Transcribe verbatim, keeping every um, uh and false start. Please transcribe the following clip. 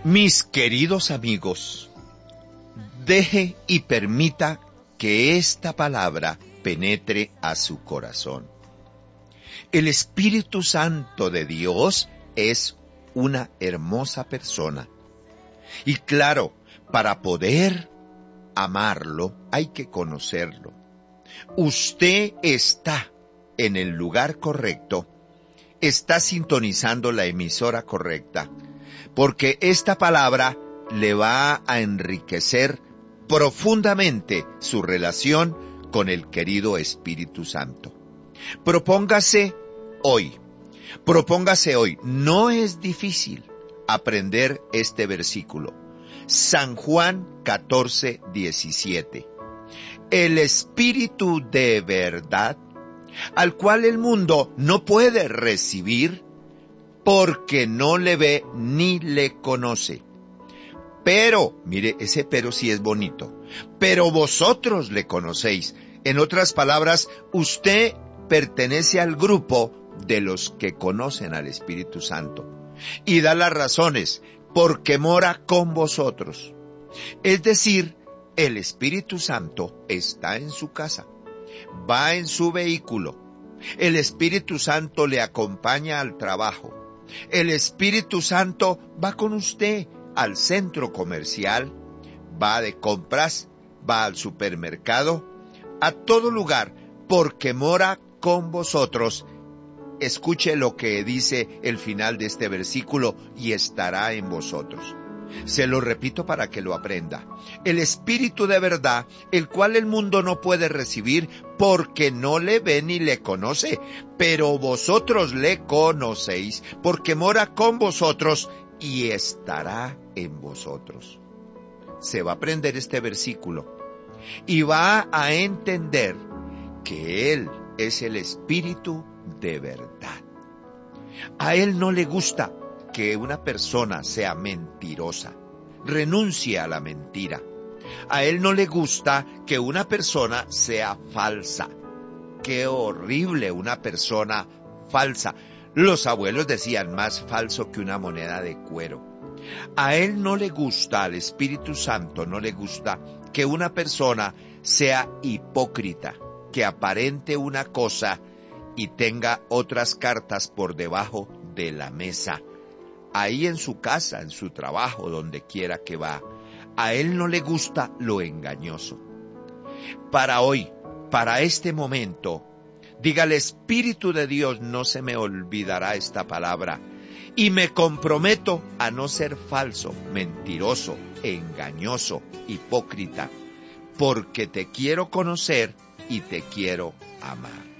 Mis queridos amigos, deje y permita que esta palabra penetre a su corazón. El Espíritu Santo de Dios es una hermosa persona. Y claro, para poder amarlo hay que conocerlo. Usted está en el lugar correcto, está sintonizando la emisora correcta, porque esta palabra le va a enriquecer profundamente su relación con el querido Espíritu Santo. Propóngase hoy, propóngase hoy, no es difícil aprender este versículo. San Juan catorce, diecisiete. El Espíritu de verdad, al cual el mundo no puede recibir porque no le ve ni le conoce. Pero, mire, ese pero sí es bonito. Pero vosotros le conocéis. En otras palabras, usted pertenece al grupo de los que conocen al Espíritu Santo. Y da las razones, porque mora con vosotros. Es decir, el Espíritu Santo está en su casa, va en su vehículo. El Espíritu Santo le acompaña al trabajo. El Espíritu Santo va con usted al centro comercial, va de compras, va al supermercado, a todo lugar, porque mora con vosotros. Escuche lo que dice el final de este versículo, y estará en vosotros. Se lo repito para que lo aprenda. El Espíritu de verdad, el cual el mundo no puede recibir porque no le ve ni le conoce, pero vosotros le conocéis porque mora con vosotros y estará en vosotros. Se va a aprender este versículo y va a entender que Él es el Espíritu de verdad. A Él no le gusta que una persona sea mentirosa, renuncie a la mentira. A Él no le gusta que una persona sea falsa. Qué horrible una persona falsa. Los abuelos decían, más falso que una moneda de cuero. A Él no le gusta, al Espíritu Santo no le gusta que una persona sea hipócrita, que aparente una cosa y tenga otras cartas por debajo de la mesa. Ahí en su casa, en su trabajo, donde quiera que va. A Él no le gusta lo engañoso. Para hoy, para este momento, diga: el Espíritu de Dios, no se me olvidará esta palabra. Y me comprometo a no ser falso, mentiroso, engañoso, hipócrita, porque te quiero conocer y te quiero amar.